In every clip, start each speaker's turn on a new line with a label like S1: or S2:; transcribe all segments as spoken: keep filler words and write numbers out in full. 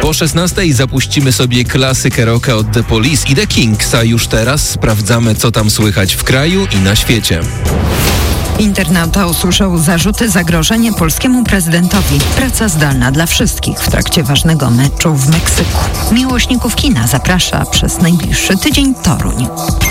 S1: Po szesnastej zapuścimy sobie klasykę rocka od The Police i The Kings, a już teraz sprawdzamy, co tam słychać w kraju i na świecie.
S2: Internauta usłyszał zarzuty zagrożenia polskiemu prezydentowi. Praca zdalna dla wszystkich w trakcie ważnego meczu w Meksyku. Miłośników kina zaprasza przez najbliższy tydzień Toruń.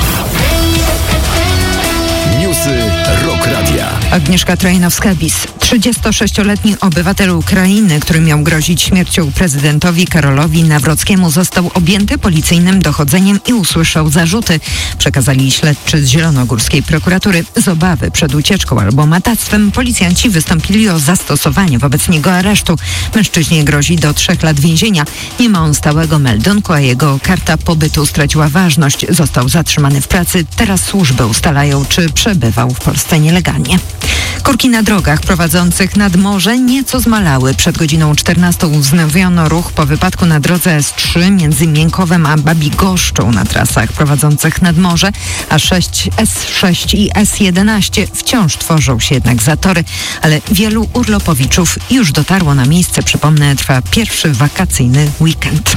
S3: Newsy Rock Radia.
S2: Agnieszka Trojanowska-Bis. trzydziestosześcioletni obywatel Ukrainy, który miał grozić śmiercią prezydentowi Karolowi Nawrockiemu, został objęty policyjnym dochodzeniem i usłyszał zarzuty. Przekazali śledczy z zielonogórskiej prokuratury. Z obawy przed ucieczką albo matactwem policjanci wystąpili o zastosowanie wobec niego aresztu. Mężczyźnie grozi do trzech lat więzienia. Nie ma on stałego meldunku, a jego karta pobytu straciła ważność. Został zatrzymany w pracy. Teraz służby ustalają, czy przebywał w Polsce nielegalnie. Korki na drogach prowadzących nad morze nieco zmalały. Przed godziną czternastą wznowiono ruch po wypadku na drodze S trzy między Miękowem a Babigoszczą na trasach prowadzących nad morze, a sześć, S sześć i S jedenaście wciąż tworzą się jednak zatory, ale wielu urlopowiczów już dotarło na miejsce. Przypomnę, trwa pierwszy wakacyjny weekend.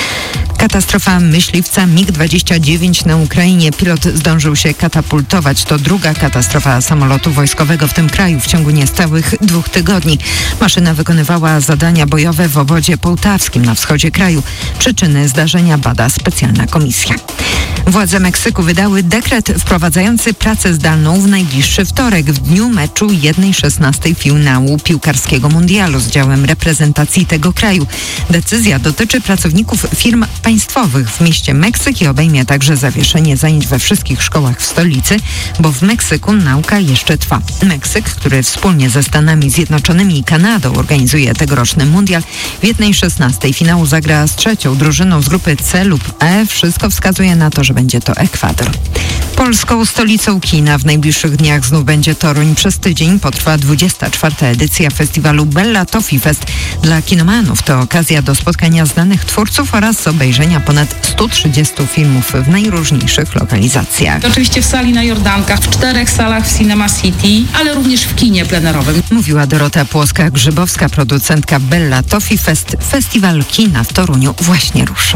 S2: Katastrofa myśliwca mig dwadzieścia dziewięć na Ukrainie. Pilot zdążył się katapultować. To druga katastrofa samolotu wojskowego w tym kraju w ciągu niecałych dwóch tygodni. Maszyna wykonywała zadania bojowe w obwodzie połtawskim na wschodzie kraju. Przyczyny zdarzenia bada specjalna komisja. Władze Meksyku wydały dekret wprowadzający pracę zdalną w najbliższy wtorek, w dniu meczu jednej szesnastej finału piłkarskiego mundialu z działem reprezentacji tego kraju. Decyzja dotyczy pracowników firm państwowych w mieście Meksyk i obejmie także zawieszenie zajęć we wszystkich szkołach w stolicy, bo w Meksyku nauka jeszcze trwa. Meksyk, który wspólnie ze Stanami Zjednoczonymi i Kanadą organizuje tegoroczny mundial, w jednej szesnastej finału zagra z trzecią drużyną z grupy C lub E. Wszystko wskazuje na to, że będzie to Ekwador. Polską stolicą kina w najbliższych dniach znów będzie Toruń. Przez tydzień potrwa dwudziesta czwarta edycja festiwalu Bella Toffee Fest. Dla kinomanów to okazja do spotkania znanych twórców oraz obejrzenia ponad stu trzydziestu filmów w najróżniejszych lokalizacjach.
S4: Oczywiście w sali na Jordankach, w czterech salach w Cinema City, ale również w kinie plenerowym.
S2: Mówiła Dorota Płoska-Grzybowska, producentka Bella Toffee Fest. Festiwal kina w Toruniu właśnie ruszył.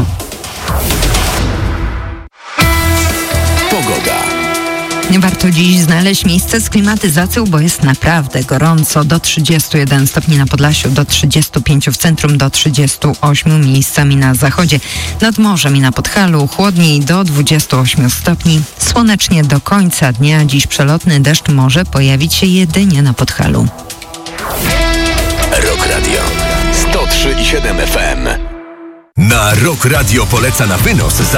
S3: Pogoda.
S2: Warto dziś znaleźć miejsce z klimatyzacją, bo jest naprawdę gorąco. Do trzydziestu jeden stopni na Podlasiu, do trzydziestu pięciu w centrum, do trzydziestu ośmiu miejscami na zachodzie. Nad morzem i na Podhalu chłodniej do dwudziestu ośmiu stopni. Słonecznie do końca dnia. Dziś przelotny deszcz może pojawić się jedynie na Podhalu.
S3: Rock Radio sto trzy i siedem F M. Na Rock Radio poleca na wynos za